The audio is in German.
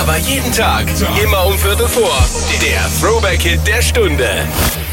Aber jeden Tag, immer um Viertel vor. Der Throwback-Hit der Stunde.